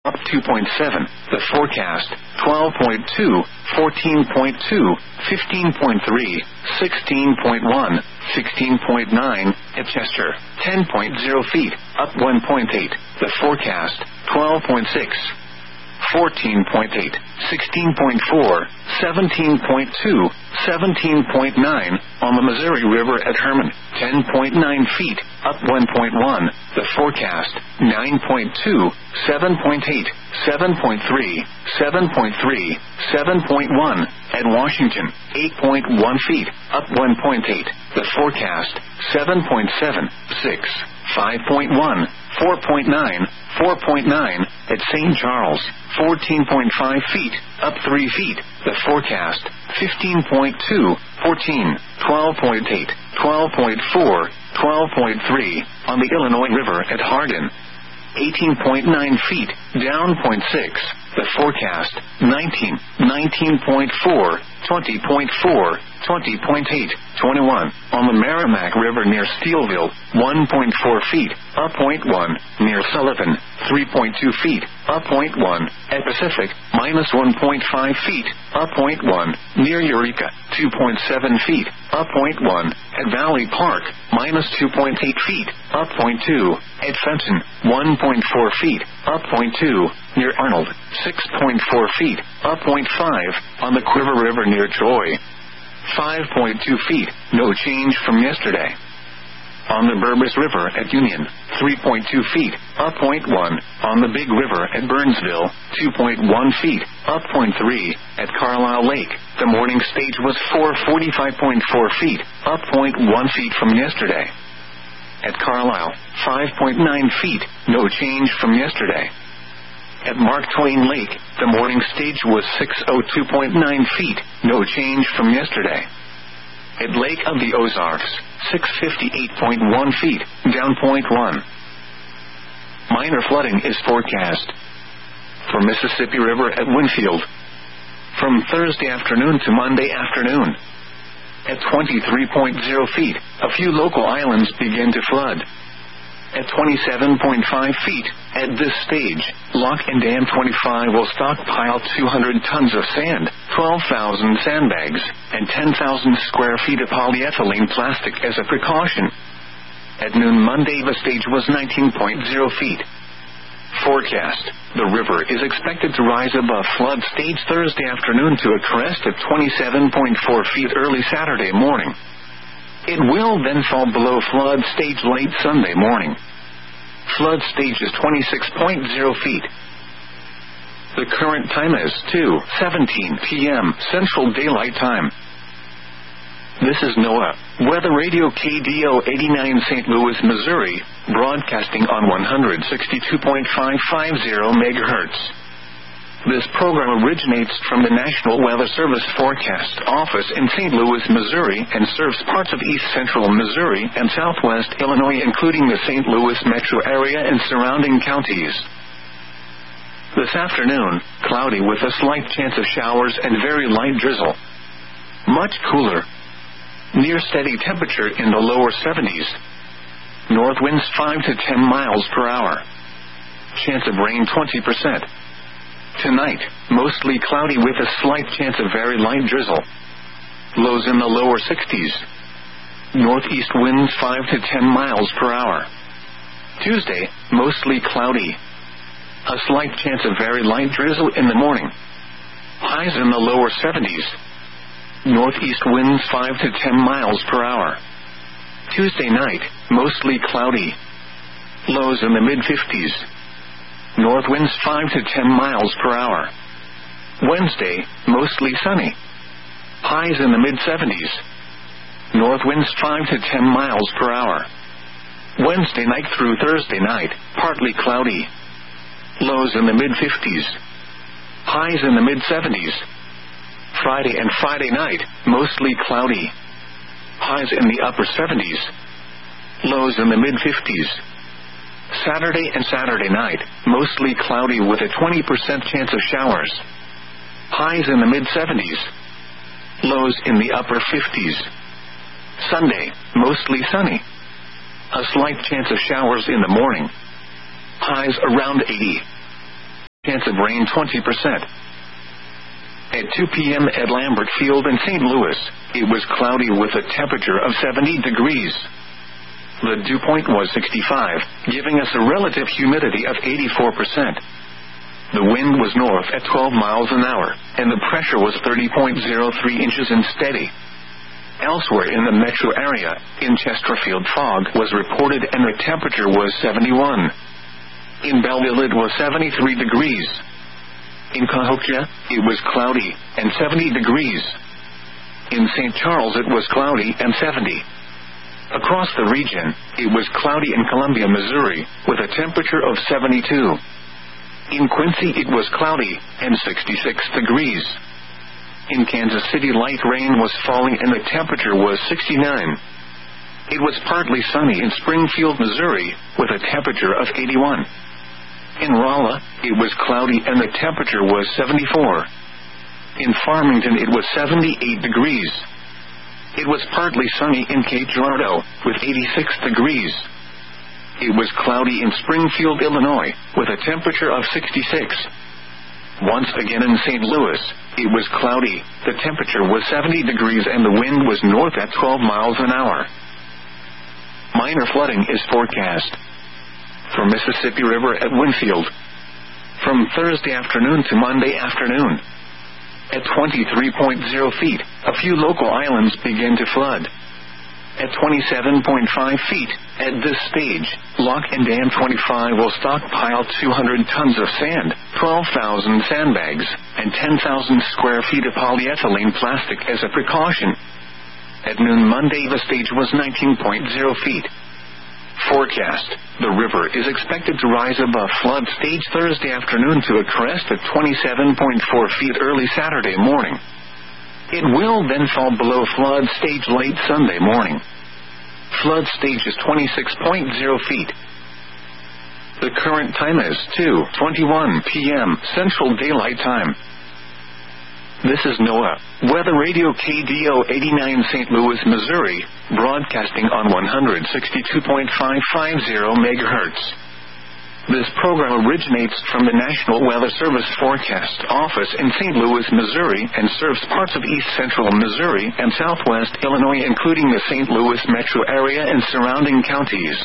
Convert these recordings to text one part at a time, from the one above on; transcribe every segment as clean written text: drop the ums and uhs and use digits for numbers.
up 2.7. The forecast, 12.2, 14.2, 15.3, 16.1, 16.9. At Chester, 10.0 feet, up 1.8. The forecast, 12.6. 14.8, 16.4, 17.2, 17.9. On the Missouri River at Herman, 10.9 feet, up 1.1. The forecast, 9.2, 7.8, 7.3, 7.3, 7.1. At Washington, 8.1 feet, up 1.8. The forecast, 7.7, 6, 5.1, 4.9, 4.9. At St. Charles, 14.5 feet, up 3 feet. The forecast, 15.2, 14, 12.8, 12.4, 12.3. On the Illinois River at Hardin, 18.9 feet, down 0.6. The forecast, 19, 19.4, 20.4, 20.8, 21. On the Merrimack River near Steelville, 1.4 feet, up 0.1. Near Sullivan, 3.2 feet, up 0.1. At Pacific, minus 1.5 feet, up 0.1. Near Eureka, 2.7 feet, up 0.1. At Valley Park, minus 2.8 feet, up 0.2. At Fenton, 1.4 feet, up 0.2. Near Arnold, 6.4 feet, up 0.5. On the Quiver River near Troy, 5.2 feet, no change from yesterday. On the Burbus River at Union, 3.2 feet, up 0.1. On the Big River at Burnsville, 2.1 feet, up 0.3. At Carlisle Lake, the morning stage was 445.4 feet, up 0.1 feet from yesterday. At Carlisle, 5.9 feet, no change from yesterday. At Mark Twain Lake, the morning stage was 602.9 feet, no change from yesterday. At Lake of the Ozarks, 658.1 feet, down 0.1. Minor flooding is forecast. For Mississippi River at Winfield, from Thursday afternoon to Monday afternoon, at 23.0 feet, a few local islands begin to flood. At 27.5 feet, at this stage, Lock and Dam 25 will stockpile 200 tons of sand, 12,000 sandbags, and 10,000 square feet of polyethylene plastic as a precaution. At noon Monday, the stage was 19.0 feet. Forecast: the river is expected to rise above flood stage Thursday afternoon to a crest of 27.4 feet early Saturday morning. It will then fall below flood stage late Sunday morning. Flood stage is 26.0 feet. The current time is 2:17 p.m. Central Daylight Time. This is NOAA Weather Radio KDO 89 St. Louis, Missouri, broadcasting on 162.550 MHz. This program originates from the National Weather Service Forecast Office in St. Louis, Missouri, and serves parts of east central Missouri and southwest Illinois, including the St. Louis metro area and surrounding counties. This afternoon, cloudy with a slight chance of showers and very light drizzle. Much cooler. Near steady temperature in the lower 70s. North winds 5 to 10 miles per hour. Chance of rain 20%. Tonight, mostly cloudy with a slight chance of very light drizzle. Lows in the lower 60s. Northeast winds 5 to 10 miles per hour. Tuesday, mostly cloudy. A slight chance of very light drizzle in the morning. Highs in the lower 70s. Northeast winds 5 to 10 miles per hour. Tuesday night, mostly cloudy. Lows in the mid-50s. North winds 5 to 10 miles per hour. Wednesday, mostly sunny. Highs in the mid-70s. North winds 5 to 10 miles per hour. Wednesday night through Thursday night, partly cloudy. Lows in the mid-50s. Highs in the mid-70s. Friday and Friday night, mostly cloudy. Highs in the upper 70s. Lows in the mid-50s. Saturday and Saturday night, mostly cloudy with a 20% chance of showers. Highs in the mid-70s. Lows in the upper 50s. Sunday, mostly sunny. A slight chance of showers in the morning. Highs around 80. chance of rain 20%. At 2 p.m. at Lambert Field in St. Louis, it was cloudy with a temperature of 70 degrees. The dew point was 65, giving us a relative humidity of 84%. The wind was north at 12 miles an hour, and the pressure was 30.03 inches and steady. Elsewhere in the metro area, in Chesterfield, fog was reported and the temperature was 71. In Belleville it was 73 degrees. In Cahokia, it was cloudy and 70 degrees. In St. Charles it was cloudy and 70. Across the region, it was cloudy in Columbia, Missouri, with a temperature of 72. In Quincy it was cloudy and 66 degrees. In Kansas City light rain was falling and the temperature was 69. It was partly sunny in Springfield, Missouri, with a temperature of 81. In Rolla, it was cloudy and the temperature was 74. In Farmington it was 78 degrees. It was partly sunny in Cape Girardeau, with 86 degrees. It was cloudy in Springfield, Illinois, with a temperature of 66. Once again in St. Louis, it was cloudy, the temperature was 70 degrees and the wind was north at 12 miles an hour. Minor flooding is forecast from Mississippi River at Winfield from Thursday afternoon to Monday afternoon. At 23.0 feet, a few local islands begin to flood. At 27.5 feet, at this stage, Lock and Dam 25 will stockpile 200 tons of sand, 12,000 sandbags, and 10,000 square feet of polyethylene plastic as a precaution. At noon Monday, the stage was 19.0 feet. Forecast: the river is expected to rise above flood stage Thursday afternoon to a crest at 27.4 feet early Saturday morning. It will then fall below flood stage late Sunday morning. Flood stage is 26.0 feet. The current time is 2:21 p.m. Central Daylight Time. This is NOAA Weather Radio KDO 89 St. Louis, Missouri, broadcasting on 162.550 MHz. This program originates from the National Weather Service Forecast Office in St. Louis, Missouri, and serves parts of east central Missouri and southwest Illinois, including the St. Louis metro area and surrounding counties.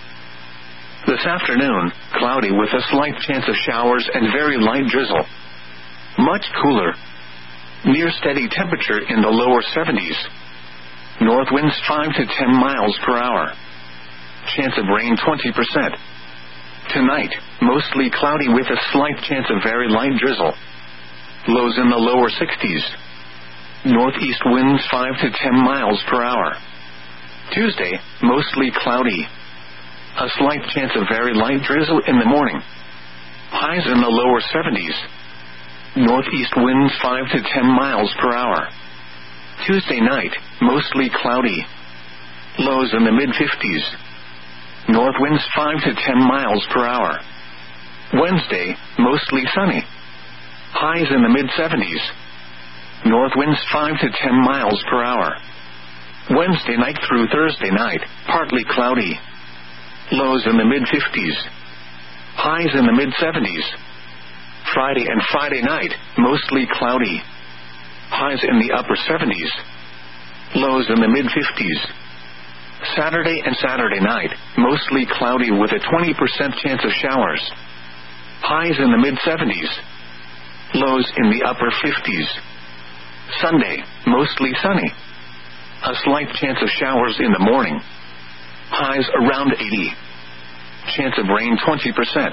This afternoon, cloudy with a slight chance of showers and very light drizzle. Much cooler. Near steady temperature in the lower 70s. North winds 5 to 10 miles per hour. Chance of rain 20%. Tonight, mostly cloudy with a slight chance of very light drizzle. Lows in the lower 60s. Northeast winds 5 to 10 miles per hour. Tuesday, mostly cloudy. A slight chance of very light drizzle in the morning. Highs in the lower 70s. Northeast winds 5 to 10 miles per hour. Tuesday night, mostly cloudy. Lows in the mid-50s. North winds 5 to 10 miles per hour. Wednesday, mostly sunny. Highs in the mid-70s. North winds 5 to 10 miles per hour. Wednesday night through Thursday night, partly cloudy. Lows in the mid-50s. Highs in the mid-70s. Friday and Friday night, mostly cloudy. Highs in the upper 70s. Lows in the mid-50s. Saturday and Saturday night, mostly cloudy with a 20% chance of showers. Highs in the mid-70s. Lows in the upper 50s. Sunday, mostly sunny. A slight chance of showers in the morning. Highs around 80. Chance of rain 20%.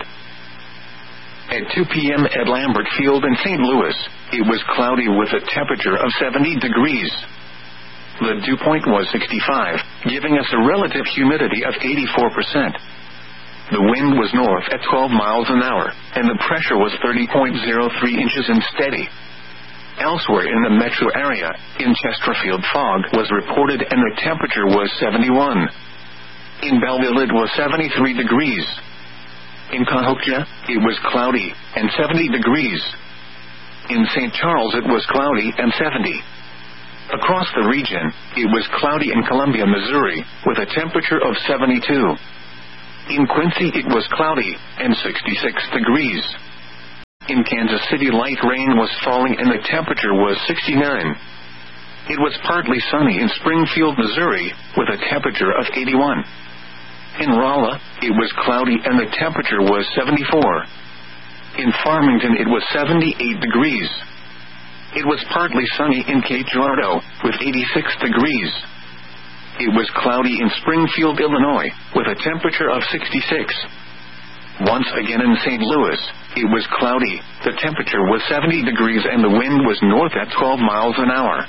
At 2 p.m. at Lambert Field in St. Louis, it was cloudy with a temperature of 70 degrees. The dew point was 65, giving us a relative humidity of 84%. The wind was north at 12 miles an hour, and the pressure was 30.03 inches and steady. Elsewhere in the metro area, in Chesterfield, fog was reported and the temperature was 71. In Belleville it was 73 degrees. In Cahokia, it was cloudy and 70 degrees. In St. Charles it was cloudy and 70. Across the region, it was cloudy in Columbia, Missouri, with a temperature of 72. In Quincy it was cloudy and 66 degrees. In Kansas City, light rain was falling and the temperature was 69. It was partly sunny in Springfield, Missouri, with a temperature of 81. In Rolla, it was cloudy and the temperature was 74. In Farmington, it was 78 degrees. It was partly sunny in Cape Girardeau, with 86 degrees. It was cloudy in Springfield, Illinois, with a temperature of 66. Once again in St. Louis, it was cloudy, the temperature was 70 degrees and the wind was north at 12 miles an hour.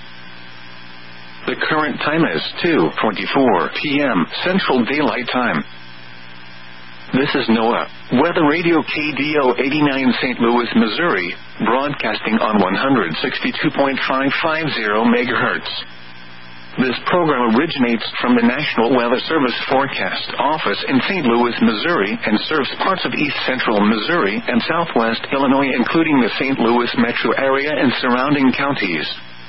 The current time is 2:24 p.m. Central Daylight Time. This is NOAA Weather Radio KDO 89 St. Louis, Missouri, broadcasting on 162.550 MHz. This program originates from the National Weather Service Forecast Office in St. Louis, Missouri, and serves parts of east central Missouri and southwest Illinois, including the St. Louis metro area and surrounding counties.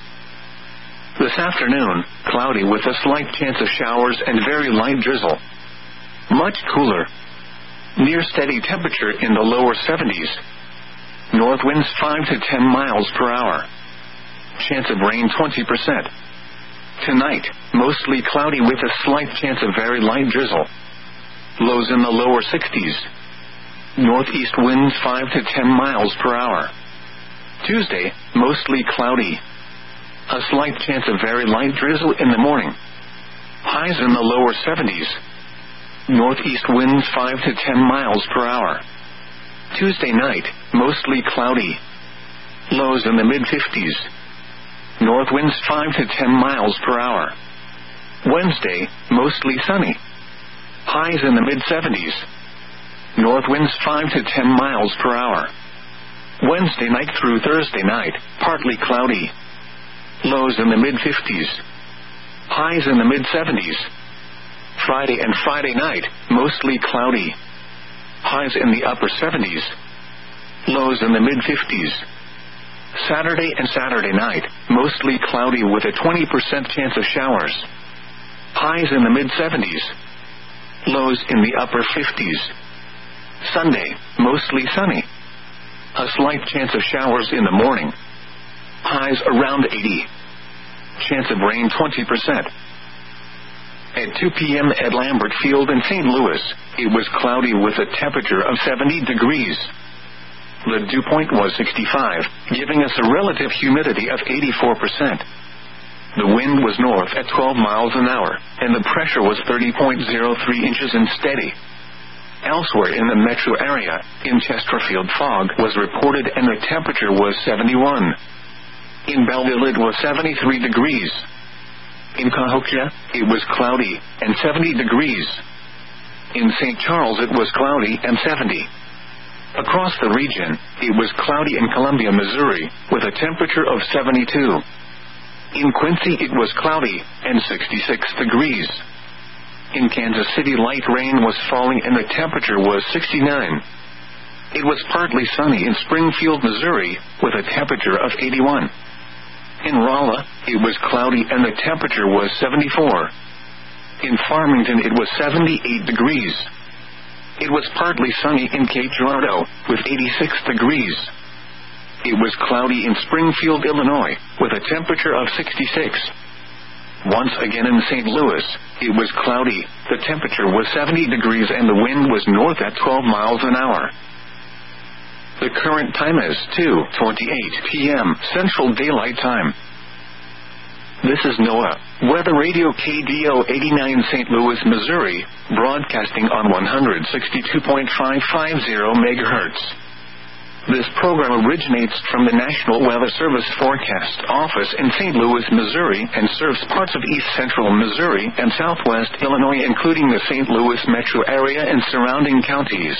This afternoon, cloudy with a slight chance of showers and very light drizzle. Much cooler. Near steady temperature in the lower 70s. North winds 5 to 10 miles per hour. Chance of rain 20%. Tonight, mostly cloudy with a slight chance of very light drizzle. Lows in the lower 60s. Northeast winds 5 to 10 miles per hour. Tuesday, mostly cloudy. A slight chance of very light drizzle in the morning. Highs in the lower 70s. Northeast winds 5 to 10 miles per hour. Tuesday night, mostly cloudy. Lows in the mid-50s. North winds 5 to 10 miles per hour. Wednesday, mostly sunny. Highs in the mid-70s. North winds 5 to 10 miles per hour. Wednesday night through Thursday night, partly cloudy. Lows in the mid-50s. Highs in the mid-70s. Friday and Friday night, mostly cloudy. Highs in the upper 70s. Lows in the mid-50s. Saturday and Saturday night, mostly cloudy with a 20% chance of showers. Highs in the mid-70s. Lows in the upper 50s. Sunday, mostly sunny. A slight chance of showers in the morning. Highs around 80. Chance of rain 20%. At 2 p.m. at Lambert Field in St. Louis, it was cloudy with a temperature of 70 degrees. The dew point was 65, giving us a relative humidity of 84%. The wind was north at 12 miles an hour, and the pressure was 30.03 inches and steady. Elsewhere in the metro area, in Chesterfield, fog was reported and the temperature was 71. In Belleville, it was 73 degrees. In Cahokia, it was cloudy and 70 degrees. In St. Charles, it was cloudy and 70. Across the region, it was cloudy in Columbia, Missouri, with a temperature of 72. In Quincy, it was cloudy and 66 degrees. In Kansas City, light rain was falling and the temperature was 69. It was partly sunny in Springfield, Missouri, with a temperature of 81. In Rolla, it was cloudy and the temperature was 74. In Farmington, it was 78 degrees. It was partly sunny in Cape Girardeau, with 86 degrees. It was cloudy in Springfield, Illinois, with a temperature of 66. Once again in St. Louis, it was cloudy, the temperature was 70 degrees and the wind was north at 12 miles an hour. The current time is 2:28 p.m. Central Daylight Time. This is NOAA Weather Radio KDO 89 St. Louis, Missouri, broadcasting on 162.550 MHz. This program originates from the National Weather Service Forecast Office in St. Louis, Missouri, and serves parts of east central Missouri and southwest Illinois, including the St. Louis metro area and surrounding counties.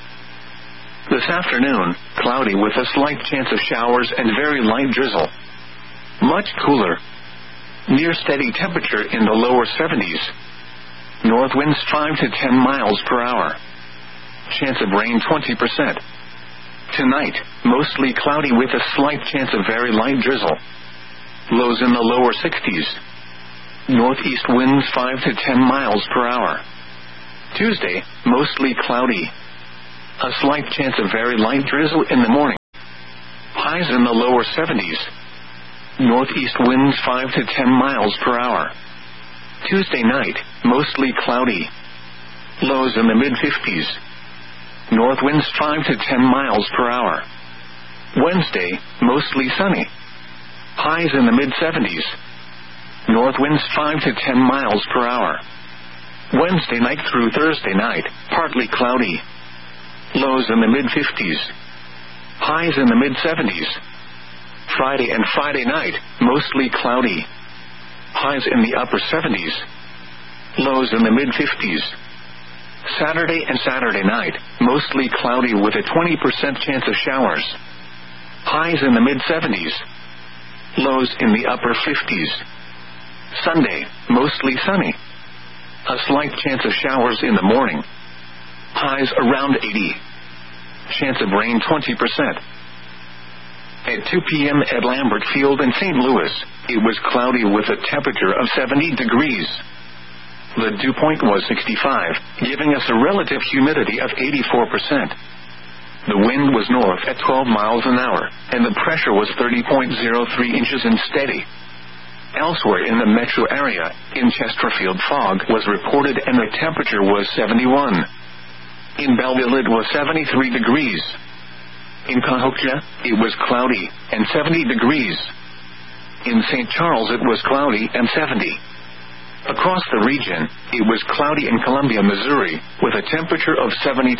This afternoon, cloudy with a slight chance of showers and very light drizzle. Much cooler. Near steady temperature in the lower 70s. North winds 5 to 10 miles per hour. Chance of rain 20%. Tonight, mostly cloudy with a slight chance of very light drizzle. Lows in the lower 60s. Northeast winds 5 to 10 miles per hour. Tuesday, mostly cloudy. A slight chance of very light drizzle in the morning. highs in the lower 70s. Northeast winds 5 to 10 miles per hour. Tuesday night, mostly cloudy. Lows in the mid-50s. North winds 5 to 10 miles per hour. Wednesday, mostly sunny. Highs in the mid-70s. North winds 5 to 10 miles per hour. Wednesday night through Thursday night, partly cloudy. Lows in the mid-50s. Highs in the mid-70s. Friday and Friday night, mostly cloudy. Highs in the upper 70s. Lows in the mid-50s. Saturday and Saturday night, mostly cloudy with a 20% chance of showers. Highs in the mid-70s. Lows in the upper 50s. Sunday, mostly sunny. A slight chance of showers in the morning. Highs around 80. Chance of rain 20%. At 2 p.m. at Lambert Field in St. Louis, it was cloudy with a temperature of 70 degrees. The dew point was 65, giving us a relative humidity of 84%. The wind was north at 12 miles an hour, and the pressure was 30.03 inches and steady. Elsewhere in the metro area, in Chesterfield fog was reported and the temperature was 71. In Belleville it was 73 degrees. In Cahokia, it was cloudy and 70 degrees. In St. Charles it was cloudy and 70. Across the region, it was cloudy in Columbia, Missouri, with a temperature of 72.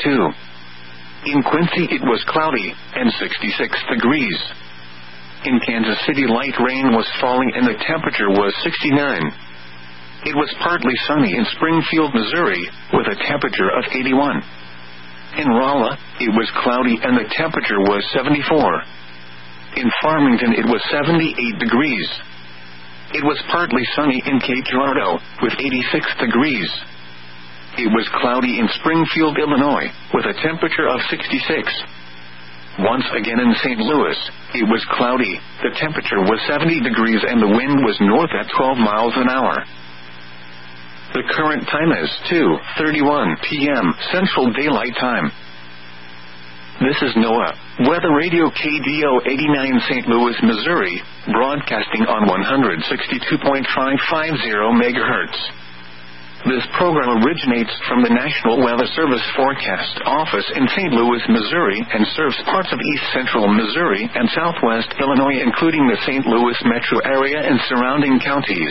In Quincy it was cloudy and 66 degrees. In Kansas City light rain was falling and the temperature was 69. It was partly sunny in Springfield, Missouri, with a temperature of 81. In Rolla, it was cloudy and the temperature was 74. In Farmington it was 78 degrees. It was partly sunny in Cape Girardeau, with 86 degrees. It was cloudy in Springfield, Illinois, with a temperature of 66. Once again in St. Louis, it was cloudy, the temperature was 70 degrees and the wind was north at 12 miles an hour. The current time is 2:31 p.m. Central Daylight Time. This is NOAA Weather Radio KDO 89 St. Louis, Missouri, broadcasting on 162.550 MHz. This program originates from the National Weather Service Forecast Office in St. Louis, Missouri, and serves parts of east central Missouri and southwest Illinois, including the St. Louis metro area and surrounding counties.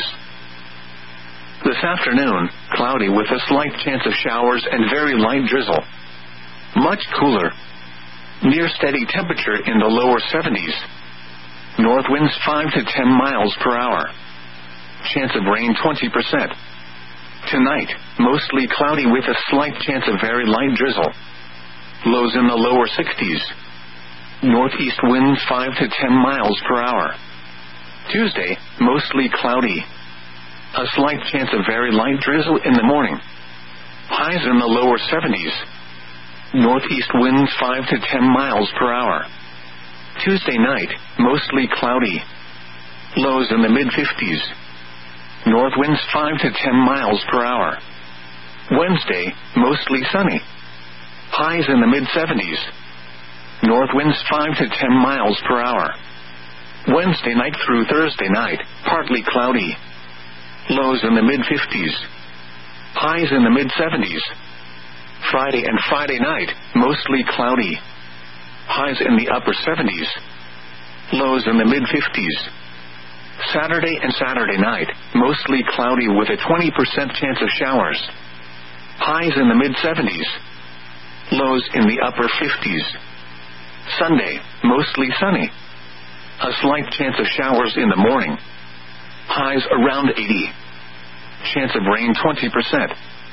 This afternoon, cloudy with a slight chance of showers and very light drizzle. Much cooler. Near steady temperature in the lower 70s. North winds 5 to 10 miles per hour. Chance of rain 20%. Tonight, mostly cloudy with a slight chance of very light drizzle. Lows in the lower 60s. Northeast winds 5 to 10 miles per hour. Tuesday, mostly cloudy. A slight chance of very light drizzle in the morning. Highs in the lower 70s. Northeast winds 5 to 10 miles per hour. Tuesday night, mostly cloudy. Lows in the mid-50s. North winds 5 to 10 miles per hour. Wednesday, mostly sunny. Highs in the mid-70s. North winds 5 to 10 miles per hour. Wednesday night through Thursday night, partly cloudy. Lows in the mid-50s. Highs in the mid-70s. Friday and Friday night, mostly cloudy. Highs in the upper 70s. Lows in the mid-50s. Saturday and Saturday night, mostly cloudy with a 20% chance of showers. Highs in the mid-70s. Lows in the upper 50s. Sunday, mostly sunny. A slight chance of showers in the morning. Highs around 80. Chance of rain 20%.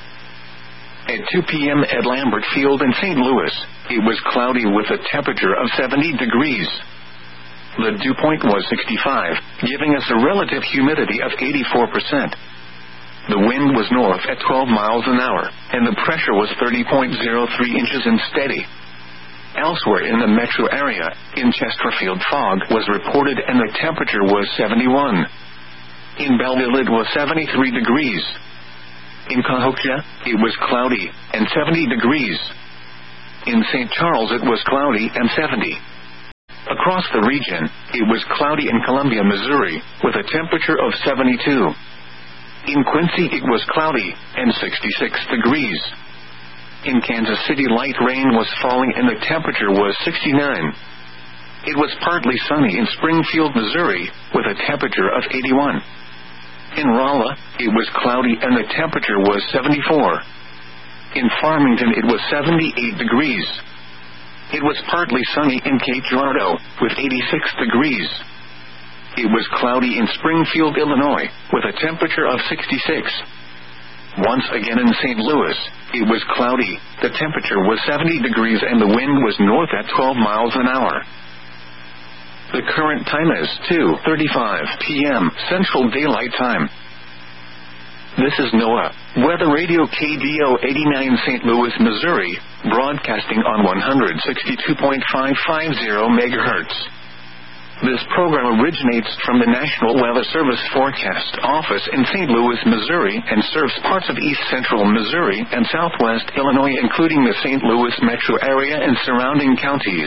At 2 p.m. at Lambert Field in St. Louis, it was cloudy with a temperature of 70 degrees. The dew point was 65, giving us a relative humidity of 84%. The wind was north at 12 miles an hour, and the pressure was 30.03 inches and steady. Elsewhere in the metro area, in Chesterfield fog was reported and the temperature was 71. In Belleville it was 73 degrees. In Cahokia, it was cloudy and 70 degrees. In St. Charles it was cloudy and 70. Across the region, it was cloudy in Columbia, Missouri, with a temperature of 72. In Quincy, it was cloudy and 66 degrees. In Kansas City, light rain was falling and the temperature was 69. It was partly sunny in Springfield, Missouri, with a temperature of 81. In Rolla, it was cloudy and the temperature was 74. In Farmington, it was 78 degrees. It was partly sunny in Cape Girardeau, with 86 degrees. It was cloudy in Springfield, Illinois, with a temperature of 66. Once again in St. Louis, it was cloudy, the temperature was 70 degrees and the wind was north at 12 miles an hour. The current time is 2:35 p.m. Central Daylight Time. This is NOAA Weather Radio KDO 89 St. Louis, Missouri, broadcasting on 162.550 MHz. This program originates from the National Weather Service Forecast Office in St. Louis, Missouri, and serves parts of east central Missouri and southwest Illinois, including the St. Louis metro area and surrounding counties.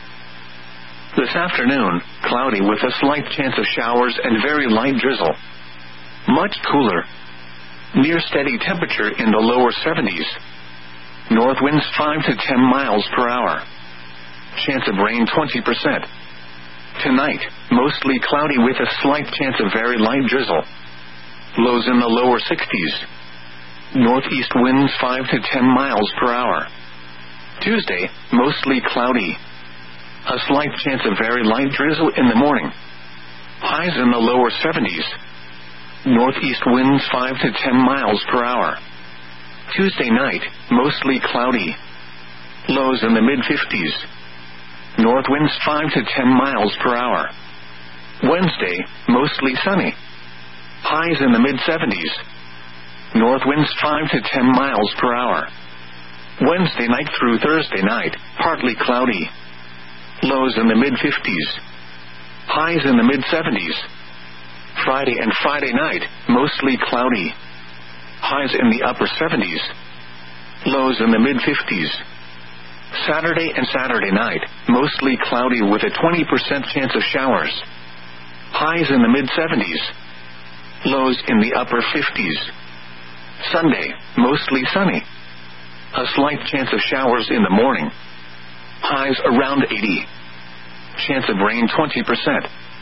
This afternoon, cloudy with a slight chance of showers and very light drizzle. Much cooler. Near steady temperature in the lower 70s. North winds 5 to 10 miles per hour. Chance of rain 20%. Tonight, mostly cloudy with a slight chance of very light drizzle. Lows in the lower 60s. Northeast winds 5 to 10 miles per hour. Tuesday, mostly cloudy. A slight chance of very light drizzle in the morning. Highs in the lower 70s. Northeast winds 5 to 10 miles per hour. Tuesday night, mostly cloudy. Lows in the mid-50s. North winds 5 to 10 miles per hour. Wednesday, mostly sunny. Highs in the mid-70s. North winds 5 to 10 miles per hour. Wednesday night through Thursday night, partly cloudy. Lows in the mid-50s. Highs in the mid-70s. Friday and Friday night, mostly cloudy. Highs in the upper 70s. Lows in the mid-50s. Saturday and Saturday night, mostly cloudy with a 20% chance of showers. Highs in the mid-70s. Lows in the upper 50s. Sunday, mostly sunny. A slight chance of showers in the morning. Highs around 80. Chance of rain 20%.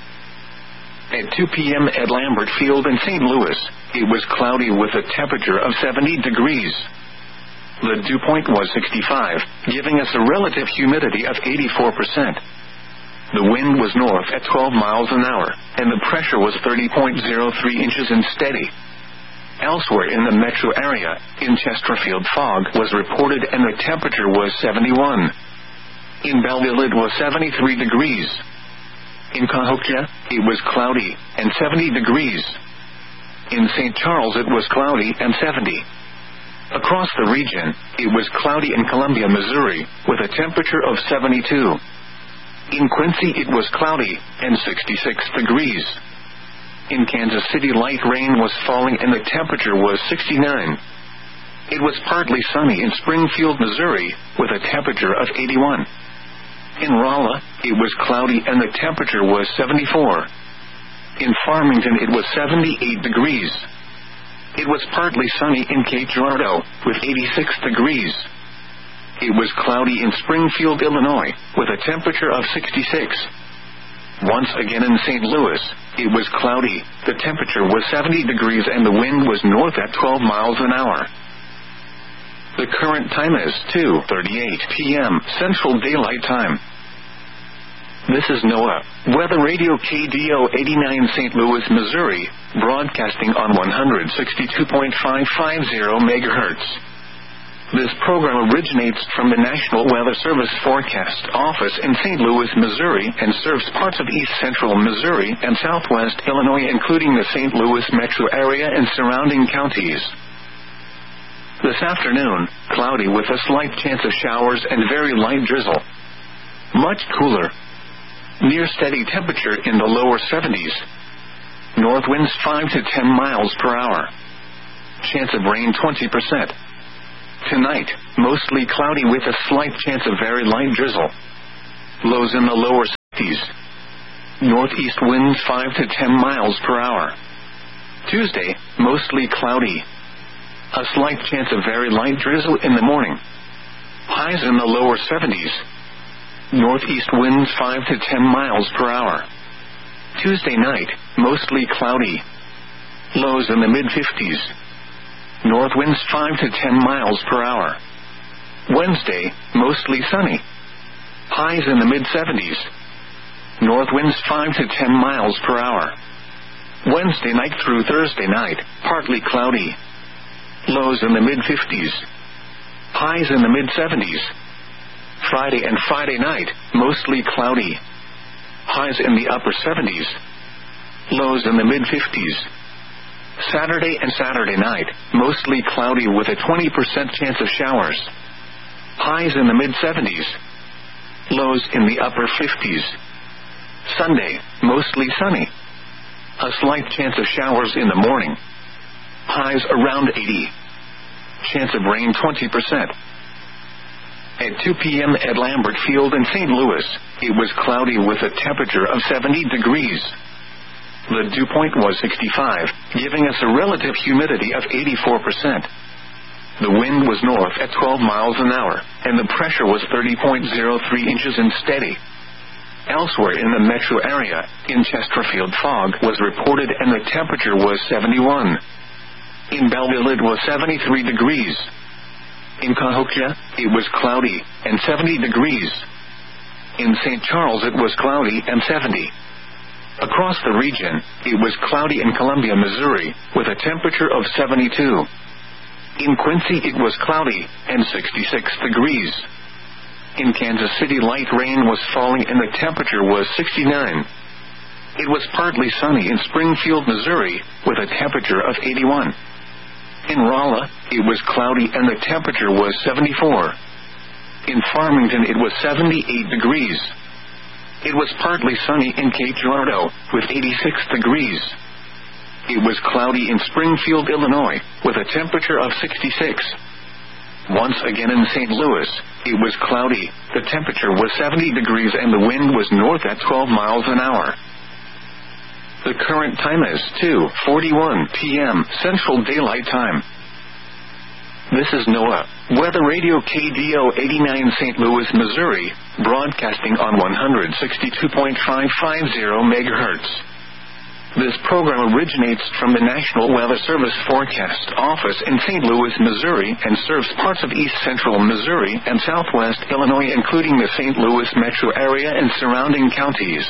At 2 p.m. at Lambert Field in St. Louis, it was cloudy with a temperature of 70 degrees. The dew point was 65, giving us a relative humidity of 84%. The wind was north at 12 miles an hour, and the pressure was 30.03 inches and steady. Elsewhere in the metro area, in Chesterfield, fog was reported and the temperature was 71. In Belleville, it was 73 degrees. In Cahokia, it was cloudy and 70 degrees. In St. Charles, it was cloudy and 70. Across the region, it was cloudy in Columbia, Missouri, with a temperature of 72. In Quincy, it was cloudy and 66 degrees. In Kansas City, light rain was falling and the temperature was 69. It was partly sunny in Springfield, Missouri, with a temperature of 81. In Rolla, it was cloudy and the temperature was 74. In Farmington, it was 78 degrees. It was partly sunny in Cape Girardeau, with 86 degrees. It was cloudy in Springfield, Illinois, with a temperature of 66. Once again in St. Louis, it was cloudy, the temperature was 70 degrees and the wind was north at 12 miles an hour. The current time is 2:38 p.m. Central Daylight Time. This is NOAA Weather Radio KDO 89 St. Louis, Missouri, broadcasting on 162.550 MHz. This program originates from the National Weather Service Forecast Office in St. Louis, Missouri, and serves parts of east central Missouri and southwest Illinois, including the St. Louis metro area and surrounding counties. This afternoon, cloudy with a slight chance of showers and very light drizzle. Much cooler. Near steady temperature in the lower 70s. North winds 5 to 10 miles per hour. Chance of rain 20%. Tonight, mostly cloudy with a slight chance of very light drizzle. Lows in the lower mid-50s. Northeast winds 5 to 10 miles per hour. Tuesday, mostly cloudy. A slight chance of very light drizzle in the morning. Highs in the lower 70s. Northeast winds 5 to 10 miles per hour. Tuesday night, mostly cloudy. Lows in the mid-50s. North winds 5 to 10 miles per hour. Wednesday, mostly sunny. Highs in the mid-70s. North winds 5 to 10 miles per hour. Wednesday night through Thursday night, partly cloudy. Lows in the mid-50s. Highs in the mid-70s. Friday and Friday night, mostly cloudy. Highs in the upper 70s. Lows in the mid-50s. Saturday and Saturday night, mostly cloudy with a 20% chance of showers. Highs in the mid-70s. Lows in the upper 50s. Sunday, mostly sunny. A slight chance of showers in the morning. Highs around 80. Chance of rain 20%. At 2 p.m. at Lambert Field in St. Louis, it was cloudy with a temperature of 70 degrees. The dew point was 65, giving us a relative humidity of 84%. The wind was north at 12 miles an hour, and the pressure was 30.03 inches and steady. Elsewhere in the metro area, in Chesterfield fog was reported and the temperature was 71. In Belleville it was 73 degrees. In Cahokia, it was cloudy and 70 degrees. In St. Charles it was cloudy and 70. Across the region, it was cloudy in Columbia, Missouri, with a temperature of 72. In Quincy it was cloudy and 66 degrees. In Kansas City light rain was falling and the temperature was 69. It was partly sunny in Springfield, Missouri, with a temperature of 81. In Rolla, it was cloudy and the temperature was 74. In Farmington it was 78 degrees. It was partly sunny in Cape Girardeau, with 86 degrees. It was cloudy in Springfield, Illinois, with a temperature of 66. Once again in St. Louis, it was cloudy, the temperature was 70 degrees and the wind was north at 12 miles an hour. The current time is 2:41 p.m. Central Daylight Time. This is NOAA, Weather Radio KDO 89 St. Louis, Missouri, broadcasting on 162.550 MHz. This program originates from the National Weather Service Forecast Office in St. Louis, Missouri, and serves parts of east central Missouri and southwest Illinois, including the St. Louis metro area and surrounding counties.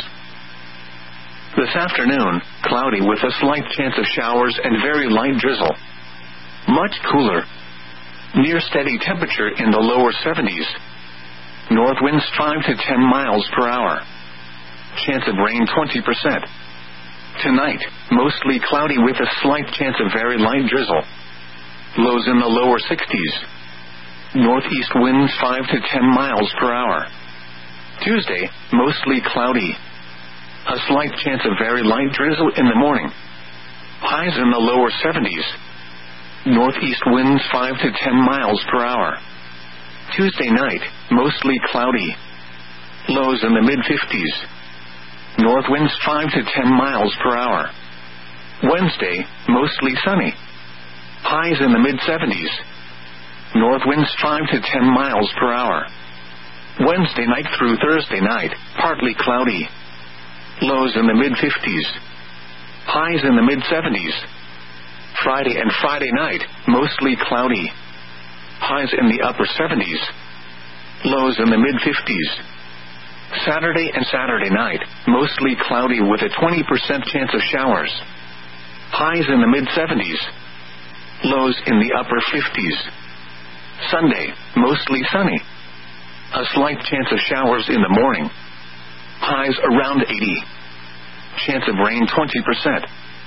This afternoon, cloudy with a slight chance of showers and very light drizzle. Much cooler. Near steady temperature in the lower 70s. North winds 5 to 10 miles per hour. Chance of rain 20%. Tonight, mostly cloudy with a slight chance of very light drizzle. Lows in the lower 60s. Northeast winds 5 to 10 miles per hour. Tuesday, mostly cloudy. A slight chance of very light drizzle in the morning. Highs in the lower 70s. Northeast winds 5 to 10 miles per hour. Tuesday night, mostly cloudy. Lows in the mid-50s. North winds 5 to 10 miles per hour. Wednesday, mostly sunny. Highs in the mid-70s. North winds 5 to 10 miles per hour. Wednesday night through Thursday night, partly cloudy. Lows in the mid-50s. Highs in the mid-70s. Friday and Friday night, mostly cloudy. Highs in the upper 70s. Lows in the mid-50s. Saturday and Saturday night, mostly cloudy with a 20% chance of showers. Highs in the mid-70s. Lows in the upper 50s. Sunday, mostly sunny. A slight chance of showers in the morning. Highs around 80. Chance of rain 20%.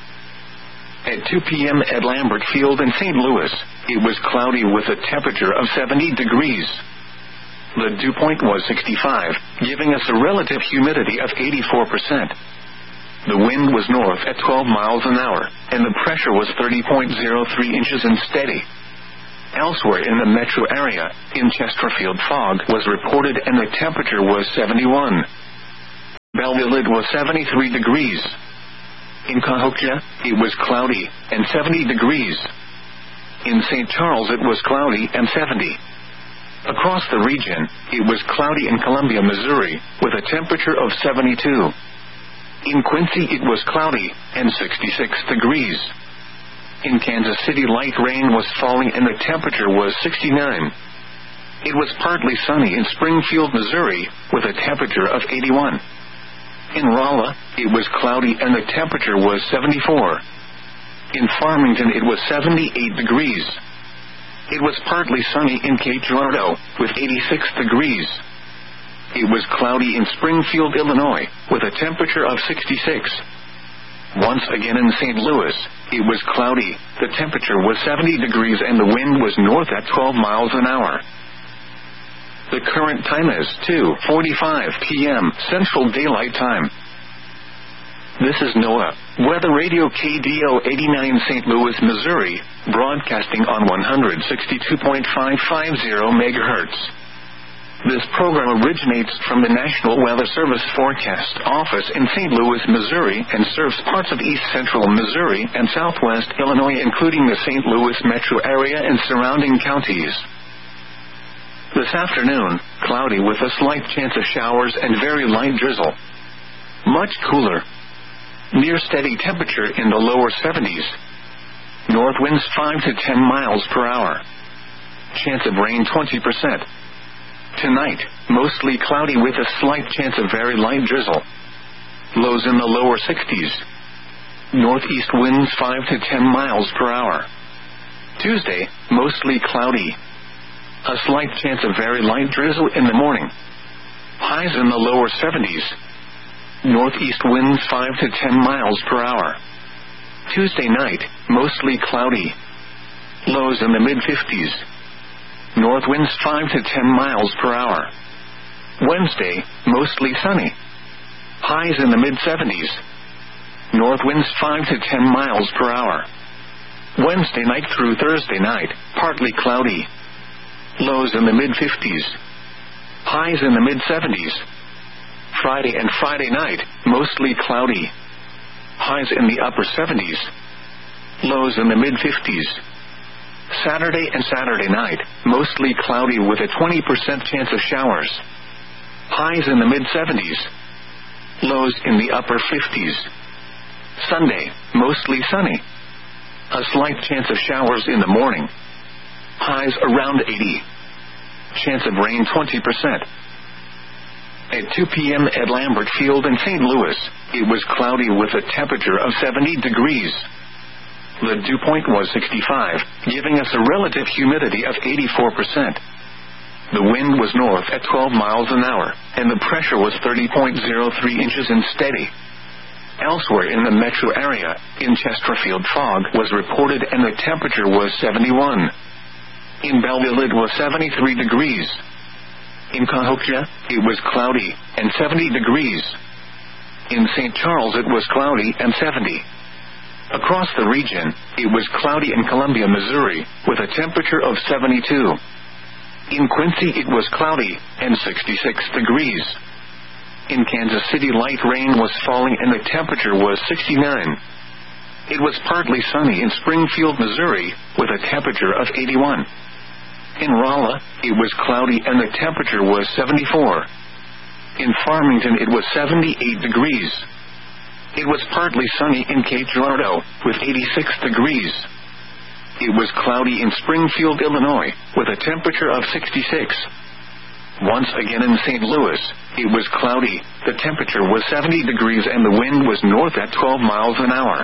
At 2 p.m. at Lambert Field in St. Louis, it was cloudy with a temperature of 70 degrees. The dew point was 65, giving us a relative humidity of 84%. The wind was north at 12 miles an hour, and the pressure was 30.03 inches and steady. Elsewhere in the metro area, in Chesterfield fog was reported and the temperature was 71. Belleville it was 73 degrees. In Cahokia, it was cloudy and 70 degrees. In St. Charles it was cloudy and 70. Across the region, it was cloudy in Columbia, Missouri, with a temperature of 72. In Quincy it was cloudy and 66 degrees. In Kansas City light rain was falling and the temperature was 69. It was partly sunny in Springfield, Missouri, with a temperature of 81. In Rolla, it was cloudy and the temperature was 74. In Farmington it was 78 degrees. It was partly sunny in Cape Girardeau, with 86 degrees. It was cloudy in Springfield, Illinois, with a temperature of 66. Once again in St. Louis, it was cloudy, the temperature was 70 degrees and the wind was north at 12 miles an hour. The current time is 2:45 p.m. Central Daylight Time. This is NOAA Weather Radio KDO 89 St. Louis, Missouri, broadcasting on 162.550 MHz. This program originates from the National Weather Service Forecast Office in St. Louis, Missouri, and serves parts of east central Missouri and southwest Illinois, including the St. Louis metro area and surrounding counties. This afternoon, cloudy with a slight chance of showers and very light drizzle. Much cooler. Near steady temperature in the lower 70s. North winds 5 to 10 miles per hour. Chance of rain 20%. Tonight, mostly cloudy with a slight chance of very light drizzle. Lows in the lower 60s. Northeast winds 5 to 10 miles per hour. Tuesday, mostly cloudy. A slight chance of very light drizzle in the morning. Highs in the lower 70s. Northeast winds 5 to 10 miles per hour. Tuesday night, mostly cloudy. Lows in the mid-50s. North winds 5 to 10 miles per hour. Wednesday, mostly sunny. Highs in the mid-70s. North winds 5 to 10 miles per hour. Wednesday night through Thursday night, partly cloudy. Lows in the mid-50s. Highs in the mid-70s. Friday and Friday night, mostly cloudy. Highs in the upper 70s. Lows in the mid-50s. Saturday and Saturday night, mostly cloudy with a 20% chance of showers. Highs in the mid-70s. Lows in the upper 50s. Sunday, mostly sunny. A slight chance of showers in the morning. Highs around 80. Chance of rain 20%. At 2 p.m. at Lambert Field in St. Louis, it was cloudy with a temperature of 70 degrees. The dew point was 65, giving us a relative humidity of 84%. The wind was north at 12 miles an hour, and the pressure was 30.03 inches and steady. Elsewhere in the metro area, in Chesterfield, fog was reported and the temperature was 71. In Belleville it was 73 degrees. In Cahokia, it was cloudy and 70 degrees. In St. Charles it was cloudy and 70. Across the region, it was cloudy in Columbia, Missouri, with a temperature of 72. In Quincy it was cloudy and 66 degrees. In Kansas City light rain was falling and the temperature was 69. It was partly sunny in Springfield, Missouri, with a temperature of 81. In Rolla, it was cloudy and the temperature was 74. In Farmington it was 78 degrees. It was partly sunny in Cape Girardeau, with 86 degrees. It was cloudy in Springfield, Illinois, with a temperature of 66. Once again in St. Louis, it was cloudy, the temperature was 70 degrees and the wind was north at 12 miles an hour.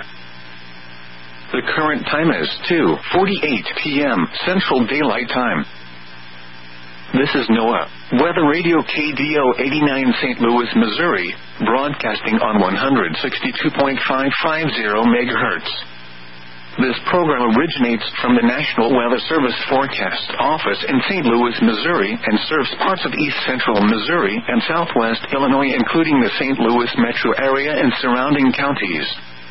The current time is 2:48 p.m. Central Daylight Time. This is NOAA Weather Radio KDO 89 St. Louis, Missouri, broadcasting on 162.550 MHz. This program originates from the National Weather Service Forecast Office in St. Louis, Missouri, and serves parts of east central Missouri and southwest Illinois, including the St. Louis metro area and surrounding counties.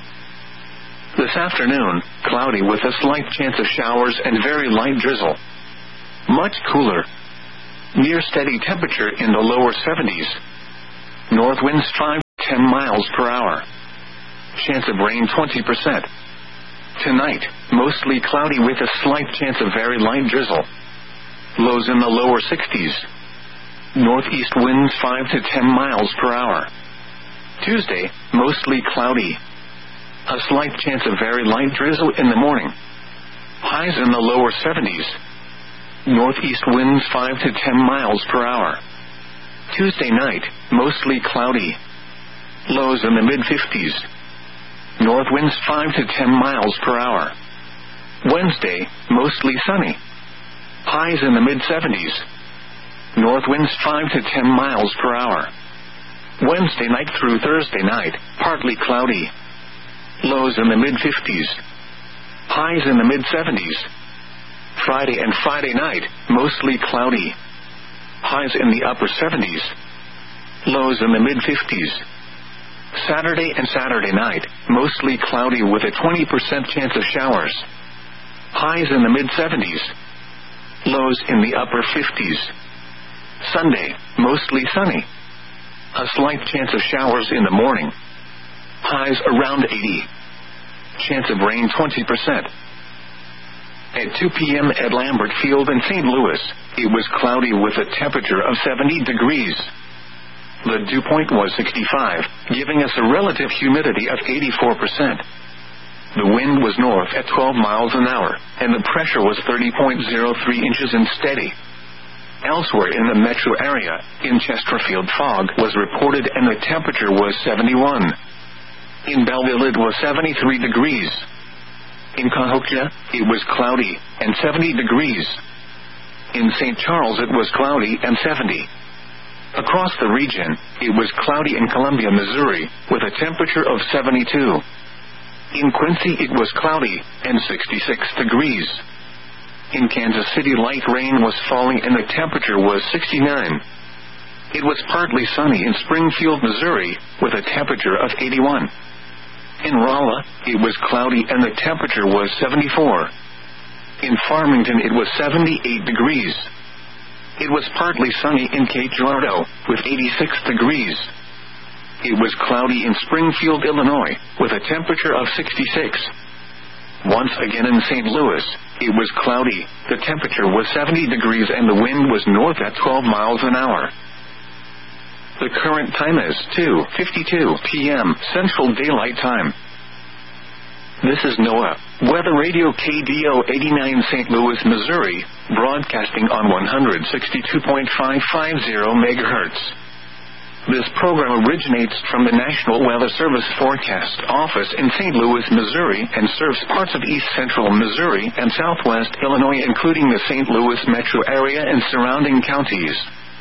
This afternoon, cloudy with a slight chance of showers and very light drizzle. Much cooler. Near steady temperature in the lower 70s. North winds 5 10 miles per hour. Chance of rain 20%. Tonight, mostly cloudy with a slight chance of very light drizzle. Lows in the lower 60s. Northeast winds 5 to 10 miles per hour. Tuesday, mostly cloudy. A slight chance of very light drizzle in the morning. Highs in the lower 70s. Northeast winds 5 to 10 miles per hour. Tuesday night, mostly cloudy. Lows in the mid-50s. North winds 5 to 10 miles per hour. Wednesday, mostly sunny. Highs in the mid-70s. North winds 5 to 10 miles per hour. Wednesday night through Thursday night, partly cloudy. Lows in the mid-50s. Highs in the mid-70s. Friday and Friday night, mostly cloudy. Highs in the upper 70s. Lows in the mid-50s. Saturday and Saturday night, mostly cloudy with a 20% chance of showers. Highs in the mid-70s. Lows in the upper 50s. Sunday, mostly sunny. A slight chance of showers in the morning. Highs around 80. Chance of rain 20%. At 2 p.m. at Lambert Field in St. Louis, it was cloudy with a temperature of 70 degrees. The dew point was 65, giving us a relative humidity of 84%. The wind was north at 12 miles an hour, and the pressure was 30.03 inches and steady. Elsewhere in the metro area, in Chesterfield, fog was reported and the temperature was 71. In Belleville it was 73 degrees. In Cahokia, it was cloudy and 70 degrees. In St. Charles it was cloudy and 70. Across the region, it was cloudy in Columbia, Missouri, with a temperature of 72. In Quincy it was cloudy and 66 degrees. In Kansas City light rain was falling and the temperature was 69. It was partly sunny in Springfield, Missouri, with a temperature of 81. In Rolla, it was cloudy and the temperature was 74. In Farmington it was 78 degrees. It was partly sunny in Cape Girardeau, with 86 degrees. It was cloudy in Springfield, Illinois, with a temperature of 66. Once again in St. Louis, it was cloudy, the temperature was 70 degrees and the wind was north at 12 miles an hour. The current time is 2:52 p.m. Central Daylight Time. This is NOAA, Weather Radio KDO 89 St. Louis, Missouri, broadcasting on 162.550 MHz. This program originates from the National Weather Service Forecast Office in St. Louis, Missouri, and serves parts of east central Missouri and southwest Illinois, including the St. Louis metro area and surrounding counties.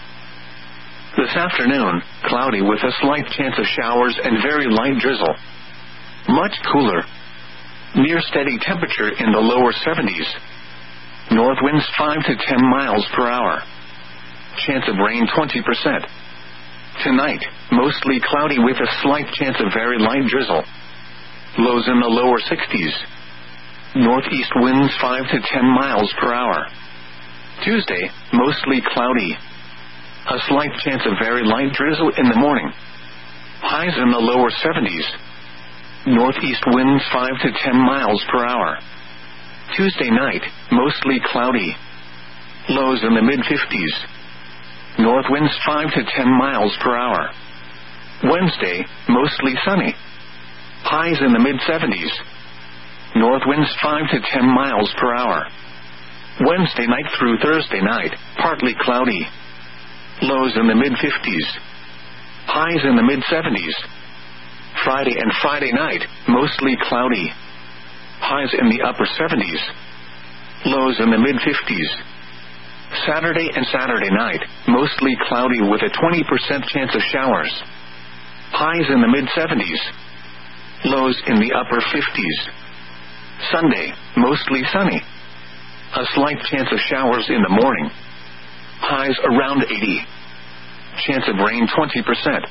This afternoon, cloudy with a slight chance of showers and very light drizzle. Much cooler. Near steady temperature in the lower 70s. North winds 5 to 10 miles per hour. Chance of rain 20%. Tonight, mostly cloudy with a slight chance of very light drizzle. Lows in the lower 60s. Northeast winds 5 to 10 miles per hour. Tuesday, mostly cloudy. A slight chance of very light drizzle in the morning. Highs in the lower 70s. Northeast winds 5 to 10 miles per hour. Tuesday night, mostly cloudy. Lows in the mid-50s. North winds 5 to 10 miles per hour. Wednesday, mostly sunny. Highs in the mid-70s. North winds 5 to 10 miles per hour. Wednesday night through Thursday night, partly cloudy. Lows in the mid-50s. Highs in the mid-70s. Friday and Friday night, mostly cloudy. Highs in the upper 70s. Lows in the mid-50s. Saturday and Saturday night, mostly cloudy with a 20% chance of showers. Highs in the mid-70s. Lows in the upper 50s. Sunday, mostly sunny. A slight chance of showers in the morning. Highs around 80. Chance of rain 20%.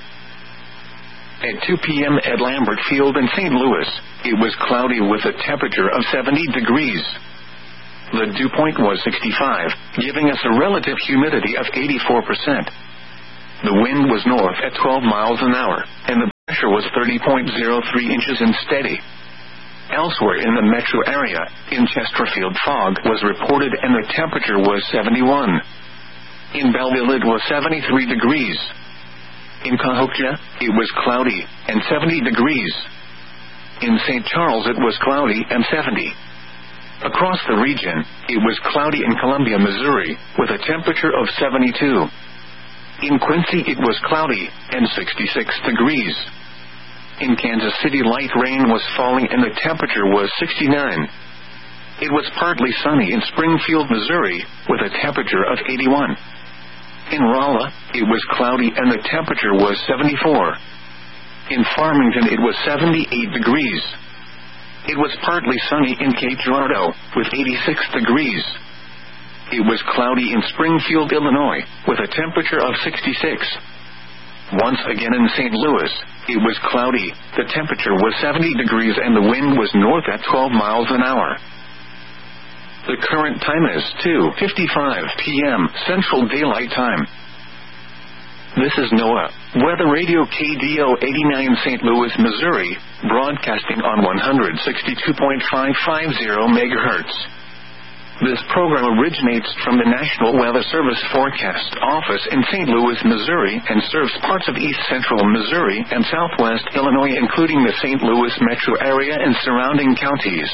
At 2 p.m. at Lambert Field in St. Louis, it was cloudy with a temperature of 70 degrees. The dew point was 65, giving us a relative humidity of 84%. The wind was north at 12 miles an hour, and the was 30.03 inches and steady. Elsewhere in the metro area, in Chesterfield, fog was reported and the temperature was 71. In Belleville it was 73 degrees. In Cahokia, it was cloudy and 70 degrees. In St. Charles it was cloudy and 70. Across the region, it was cloudy in Columbia, Missouri, with a temperature of 72. In Quincy it was cloudy and 66 degrees. In Kansas City light rain was falling and the temperature was 69. It was partly sunny in Springfield, Missouri, with a temperature of 81. In Rolla, it was cloudy and the temperature was 74. In Farmington it was 78 degrees. It was partly sunny in Cape Girardeau, with 86 degrees. It was cloudy in Springfield, Illinois, with a temperature of 66. Once again in St. Louis, it was cloudy, the temperature was 70 degrees and the wind was north at 12 miles an hour. The current time is 2:55 p.m. Central Daylight Time. This is NOAA Weather Radio KDO 89 St. Louis, Missouri, broadcasting on 162.550 MHz. This program originates from the National Weather Service Forecast Office in St. Louis, Missouri, and serves parts of east central Missouri and southwest Illinois, including the St. Louis metro area and surrounding counties.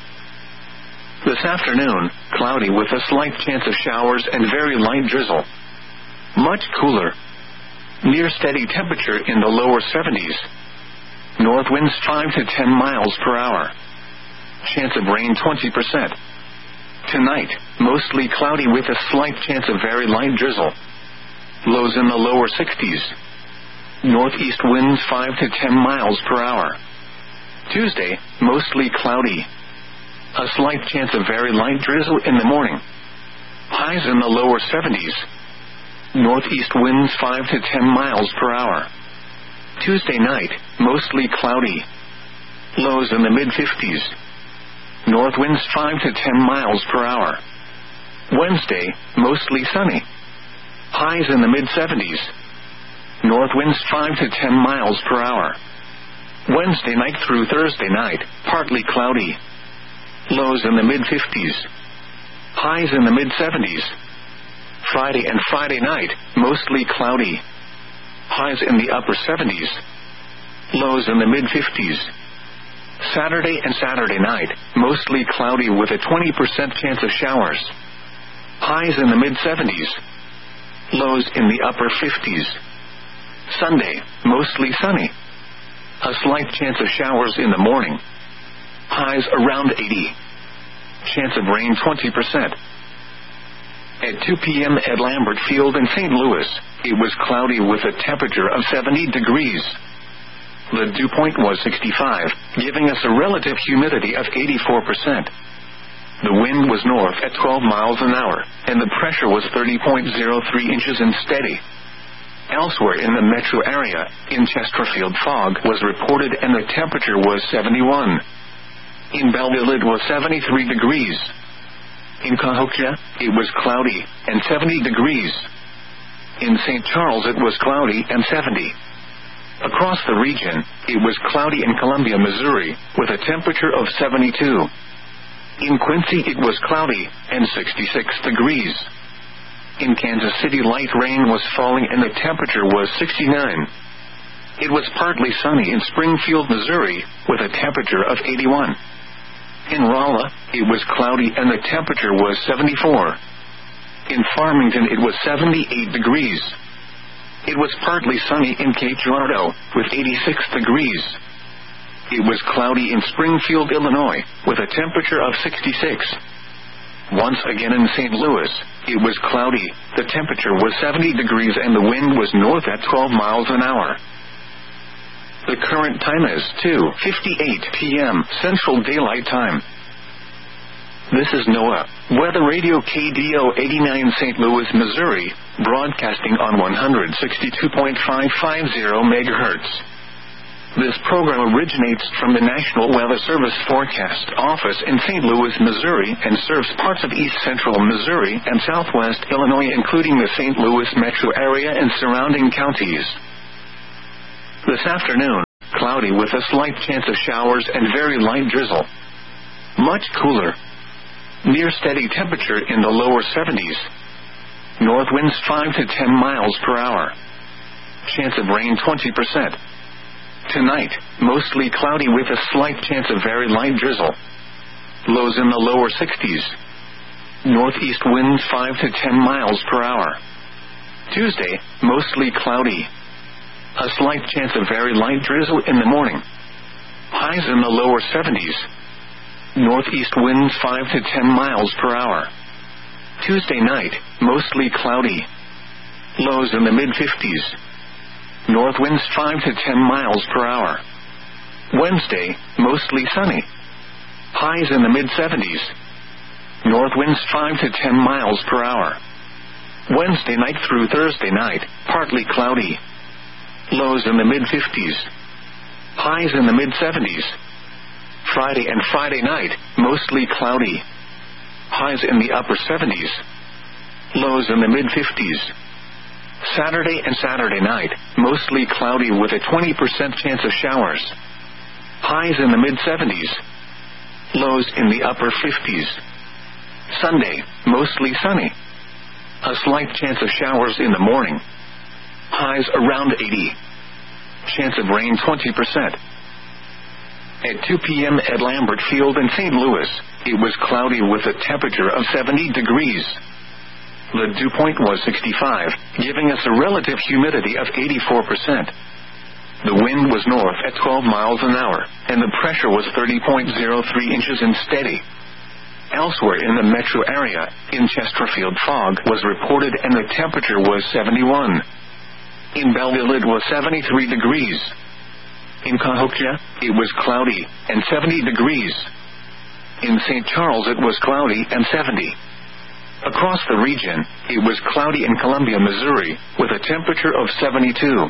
This afternoon, cloudy with a slight chance of showers and very light drizzle. Much cooler. Near steady temperature in the lower 70s. North winds 5 to 10 miles per hour. Chance of rain 20%. Tonight, mostly cloudy with a slight chance of very light drizzle. Lows in the lower 60s. Northeast winds 5 to 10 miles per hour. Tuesday, mostly cloudy. A slight chance of very light drizzle in the morning. Highs in the lower 70s. Northeast winds 5 to 10 miles per hour. Tuesday night, mostly cloudy. Lows in the mid-50s. North winds 5 to 10 miles per hour. Wednesday, mostly sunny. Highs in the mid-70s. North winds 5 to 10 miles per hour. Wednesday night through Thursday night, partly cloudy. Lows in the mid-50s. Highs in the mid-70s. Friday and Friday night, mostly cloudy. Highs in the upper 70s. Lows in the mid-50s. Saturday and Saturday night, mostly cloudy with a 20% chance of showers. Highs in the mid-70s. Lows in the upper 50s. Sunday, mostly sunny. A slight chance of showers in the morning. Highs around 80. Chance of rain 20%. At 2 p.m. at Lambert Field in St. Louis, it was cloudy with a temperature of 70 degrees. The dew point was 65, giving us a relative humidity of 84%. The wind was north at 12 miles an hour, and the pressure was 30.03 inches and steady. Elsewhere in the metro area, in Chesterfield, fog was reported and the temperature was 71. In Belleville it was 73 degrees. In Cahokia, it was cloudy and 70 degrees. In St. Charles it was cloudy and 70. Across the region, it was cloudy in Columbia, Missouri, with a temperature of 72. In Quincy it was cloudy and 66 degrees. In Kansas City light rain was falling and the temperature was 69. It was partly sunny in Springfield, Missouri, with a temperature of 81. In Rolla, it was cloudy and the temperature was 74. In Farmington it was 78 degrees. It was partly sunny in Cape Girardeau, with 86 degrees. It was cloudy in Springfield, Illinois, with a temperature of 66. Once again in St. Louis, it was cloudy, the temperature was 70 degrees and the wind was north at 12 miles an hour. The current time is 2:58 p.m. Central Daylight Time. This is NOAA Weather Radio KDO 89 St. Louis, Missouri, broadcasting on 162.550 MHz. This program originates from the National Weather Service Forecast Office in St. Louis, Missouri, and serves parts of east central Missouri and southwest Illinois, including the St. Louis metro area and surrounding counties. This afternoon, cloudy with a slight chance of showers and very light drizzle. Much cooler. Near steady temperature in the lower 70s. North winds 5 to 10 miles per hour. Chance of rain 20%. Tonight, mostly cloudy with a slight chance of very light drizzle. Lows in the lower 60s. Northeast winds 5 to 10 miles per hour. Tuesday, mostly cloudy. A slight chance of very light drizzle in the morning. Highs in the lower 70s. Northeast winds 5 to 10 miles per hour. Tuesday night, mostly cloudy. Lows in the mid-50s. North winds 5 to 10 miles per hour. Wednesday, mostly sunny. Highs in the mid-70s. North winds 5 to 10 miles per hour. Wednesday night through Thursday night, partly cloudy. Lows in the mid-50s. Highs in the mid-70s. Friday and Friday night, mostly cloudy. Highs in the upper 70s. Lows in the mid-50s. Saturday and Saturday night, mostly cloudy with a 20% chance of showers. Highs in the mid-70s. Lows in the upper 50s. Sunday, mostly sunny. A slight chance of showers in the morning. Highs around 80. Chance of rain 20%. At 2 p.m. at Lambert Field in St. Louis, it was cloudy with a temperature of 70 degrees. The dew point was 65, giving us a relative humidity of 84%. The wind was north at 12 miles an hour, and the pressure was 30.03 inches and steady. Elsewhere in the metro area, in Chesterfield fog was reported and the temperature was 71. In Belleville it was 73 degrees. In Cahokia, it was cloudy and 70 degrees. In St. Charles it was cloudy and 70. Across the region, it was cloudy in Columbia, Missouri, with a temperature of 72.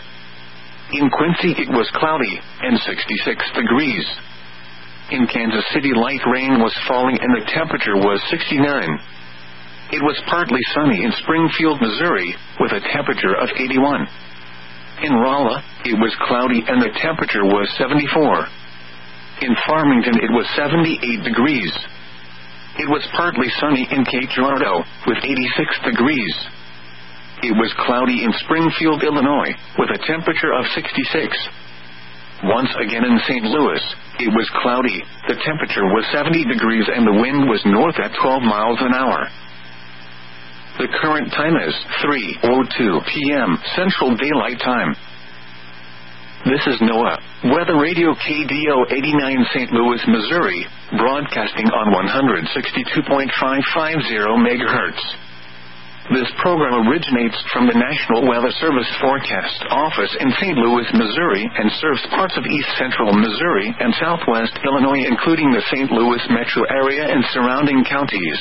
In Quincy it was cloudy and 66 degrees. In Kansas City light rain was falling and the temperature was 69. It was partly sunny in Springfield, Missouri, with a temperature of 81. In Rolla, it was cloudy and the temperature was 74. In Farmington it was 78 degrees. It was partly sunny in Cape Girardeau, with 86 degrees. It was cloudy in Springfield, Illinois, with a temperature of 66. Once again in St. Louis, it was cloudy, the temperature was 70 degrees and the wind was north at 12 miles an hour. The current time is 3:02 p.m. Central Daylight Time. This is NOAA, Weather Radio KDO 89 St. Louis, Missouri, broadcasting on 162.550 MHz. This program originates from the National Weather Service Forecast Office in St. Louis, Missouri, and serves parts of east central Missouri and southwest Illinois, including the St. Louis metro area and surrounding counties.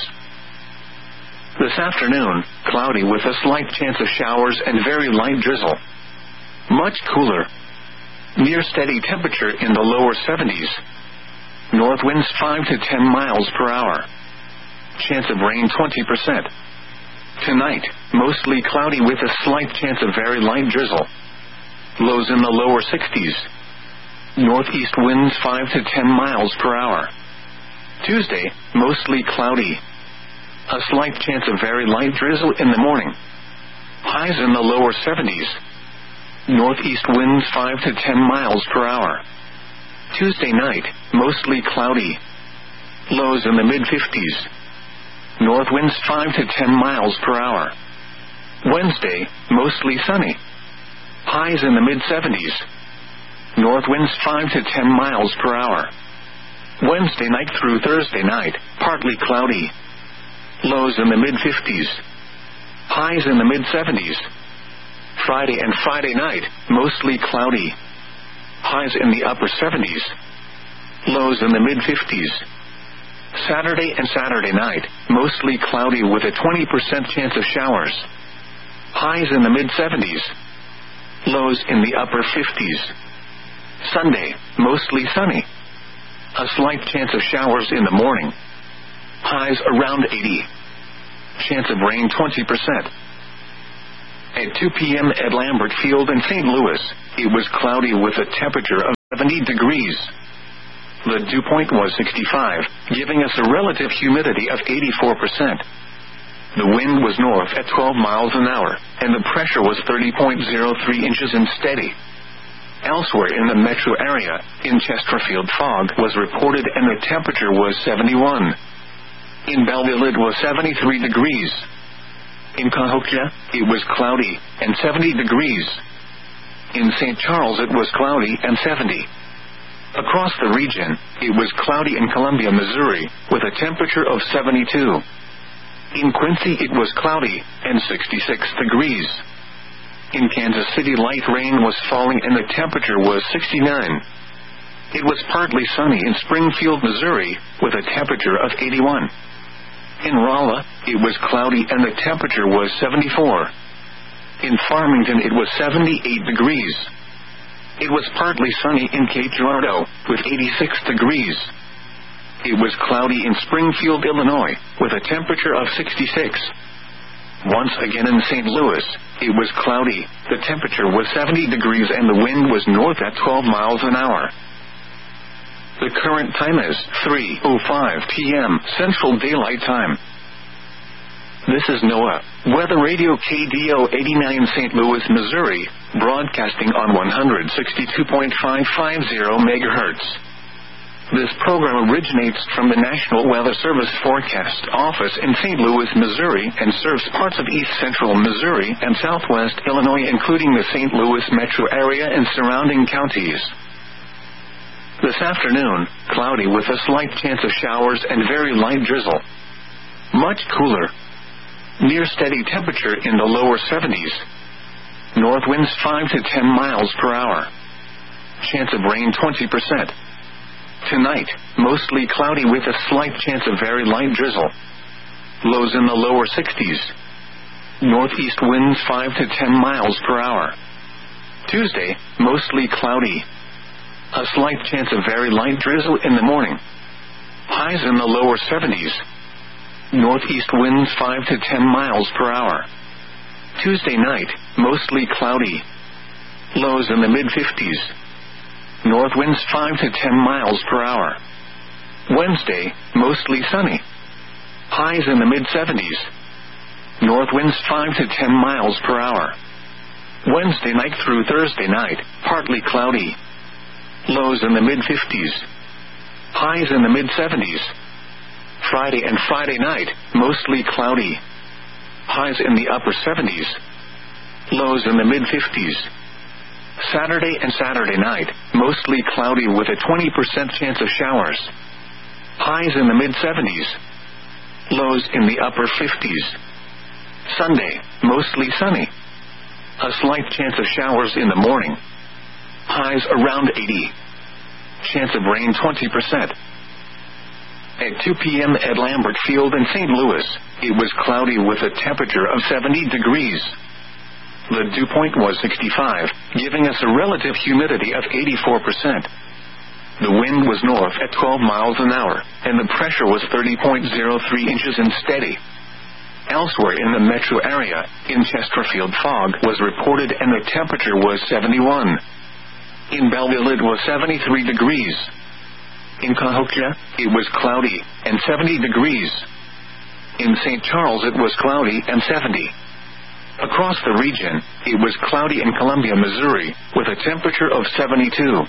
This afternoon, cloudy with a slight chance of showers and very light drizzle. Much cooler. Near steady temperature in the lower 70s. North winds 5 to 10 miles per hour. Chance of rain 20%. Tonight, mostly cloudy with a slight chance of very light drizzle. Lows in the lower 60s. Northeast winds 5 to 10 miles per hour. Tuesday, mostly cloudy. A slight chance of very light drizzle in the morning. Highs in the lower 70s. Northeast winds 5 to 10 miles per hour. Tuesday night, mostly cloudy. Lows in the mid-50s. North winds 5 to 10 miles per hour. Wednesday, mostly sunny. Highs in the mid-70s. North winds 5 to 10 miles per hour. Wednesday night through Thursday night, partly cloudy. Lows in the mid-50s. Highs in the mid-70s. Friday and Friday night, mostly cloudy. Highs in the upper 70s. Lows in the mid-50s. Saturday and Saturday night, mostly cloudy with a 20% chance of showers. Highs in the mid-70s. Lows in the upper 50s. Sunday, mostly sunny. A slight chance of showers in the morning. Highs around 80. Chance of rain 20%. At 2 p.m. at Lambert Field in St. Louis, it was cloudy with a temperature of 70 degrees. The dew point was 65, giving us a relative humidity of 84%. The wind was north at 12 miles an hour, and the pressure was 30.03 inches and steady. Elsewhere in the metro area, in Chesterfield, fog was reported and the temperature was 71. In Belleville it was 73 degrees. In Cahokia, it was cloudy and 70 degrees. In St. Charles it was cloudy and 70. Across the region, it was cloudy in Columbia, Missouri, with a temperature of 72. In Quincy it was cloudy and 66 degrees. In Kansas City light rain was falling and the temperature was 69. It was partly sunny in Springfield, Missouri, with a temperature of 81. In Rolla, it was cloudy and the temperature was 74. In Farmington it was 78 degrees. It was partly sunny in Cape Girardeau, with 86 degrees. It was cloudy in Springfield, Illinois, with a temperature of 66. Once again in St. Louis, it was cloudy, the temperature was 70 degrees and the wind was north at 12 miles an hour. The current time is 3:05 p.m. Central Daylight Time. This is NOAA Weather Radio KDO 89 St. Louis, Missouri, broadcasting on 162.550 megahertz. This program originates from the National Weather Service Forecast Office in St. Louis, Missouri, and serves parts of east central Missouri and southwest Illinois, including the St. Louis metro area and surrounding counties. This afternoon, cloudy with a slight chance of showers and very light drizzle. Much cooler. Near steady temperature in the lower 70s. North winds 5 to 10 miles per hour. Chance of rain 20%. Tonight, mostly cloudy with a slight chance of very light drizzle. Lows in the lower 60s. Northeast winds 5 to 10 miles per hour. Tuesday, mostly cloudy. A slight chance of very light drizzle in the morning. Highs in the lower 70s. Northeast winds 5 to 10 miles per hour. Tuesday night, mostly cloudy. Lows in the mid-50s. North winds 5 to 10 miles per hour. Wednesday, mostly sunny. Highs in the mid-70s. North winds 5 to 10 miles per hour. Wednesday night through Thursday night, partly cloudy. Lows in the mid-50s. Highs in the mid-70s. Friday and Friday night, mostly cloudy. Highs in the upper 70s. Lows in the mid-50s. Saturday and Saturday night, mostly cloudy with a 20% chance of showers. Highs in the mid-70s. Lows in the upper 50s. Sunday, mostly sunny. A slight chance of showers in the morning. Highs around 80. Chance of rain 20%. At 2 p.m. at Lambert Field in St. Louis, it was cloudy with a temperature of 70 degrees. The dew point was 65, giving us a relative humidity of 84%. The wind was north at 12 miles an hour, and the pressure was 30.03 inches and steady. Elsewhere in the metro area, in Chesterfield, fog was reported and the temperature was 71. In Belleville it was 73 degrees. In Cahokia, it was cloudy and 70 degrees. In St. Charles it was cloudy and 70. Across the region, it was cloudy in Columbia, Missouri, with a temperature of 72.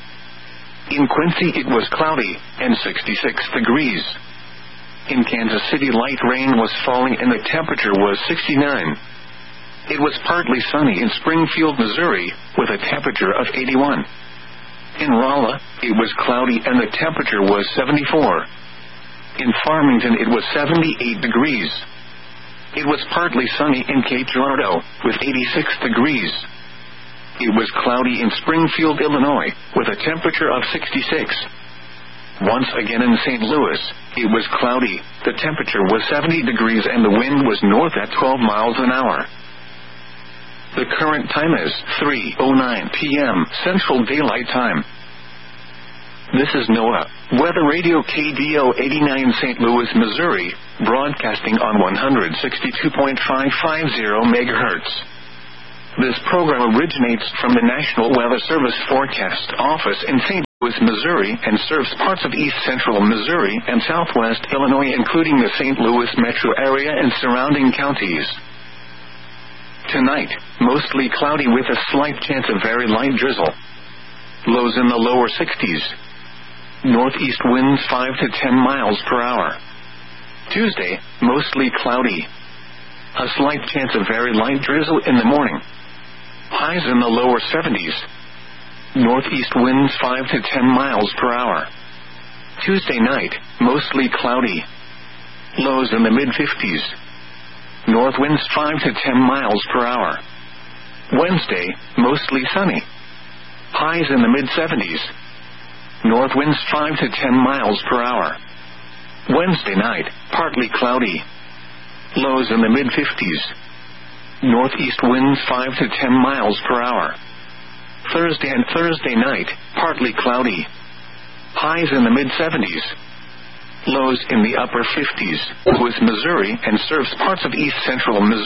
In Quincy it was cloudy and 66 degrees. In Kansas City light rain was falling and the temperature was 69. It was partly sunny in Springfield, Missouri, with a temperature of 81. In Rolla, it was cloudy and the temperature was 74. In Farmington it was 78 degrees. It was partly sunny in Cape Girardeau, with 86 degrees. It was cloudy in Springfield, Illinois, with a temperature of 66. Once again in St. Louis, it was cloudy, the temperature was 70 degrees and the wind was north at 12 miles an hour. The current time is 3:09 p.m. Central Daylight Time. This is NOAA Weather Radio KDO 89 St. Louis, Missouri, broadcasting on 162.550 megahertz. This program originates from the National Weather Service Forecast Office in St. Missouri, and serves parts of east central Missouri and southwest Illinois, including the St. Louis metro area and surrounding counties. Tonight, mostly cloudy with a slight chance of very light drizzle. Lows in the lower 60s. Northeast winds 5 to 10 miles per hour. Tuesday, mostly cloudy. A slight chance of very light drizzle in the morning. Highs in the lower 70s. Northeast winds 5 to 10 miles per hour. Tuesday night, mostly cloudy. Lows in the mid-50s. North winds 5 to 10 miles per hour. Wednesday, mostly sunny. Highs in the mid-70s. North winds 5 to 10 miles per hour. Wednesday night, partly cloudy. Lows in the mid-50s. Northeast winds 5 to 10 miles per hour. Thursday and Thursday night, partly cloudy. Highs in the mid-70s. Lows in the upper 50s. Missouri, and serves parts of east central Missouri.